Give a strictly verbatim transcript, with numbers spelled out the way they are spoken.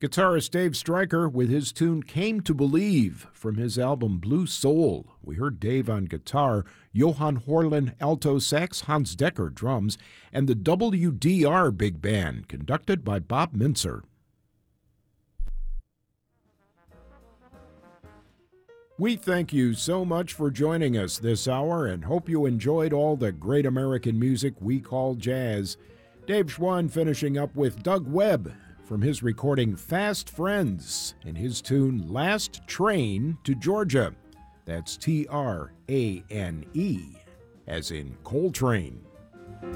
Guitarist Dave Stryker with his tune Came to Believe from his album Blue Soul. We heard Dave on guitar, Johan Horlin alto sax, Hans Decker drums, and the W D R Big Band, conducted by Bob Mintzer. We thank you so much for joining us this hour and hope you enjoyed all the great American music we call jazz. Dave Schwann finishing up with Doug Webb from his recording Fast Friends and his tune Last Train to Georgia. That's T R A N E, as in Coltrane.